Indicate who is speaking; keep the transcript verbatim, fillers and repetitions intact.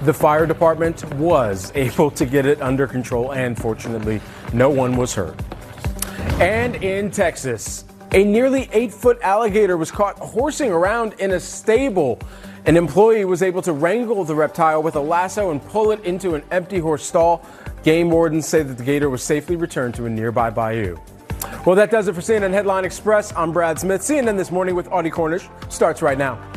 Speaker 1: The fire department was able to get it under control, and fortunately, no one was hurt. And in Texas, a nearly eight-foot alligator was caught horsing around in a stable. An employee was able to wrangle the reptile with a lasso and pull it into an empty horse stall. Game wardens say that the gator was safely returned to a nearby bayou. Well, that does it for C N N Headline Express. I'm Brad Smith. C N N This Morning with Audie Cornish starts right now.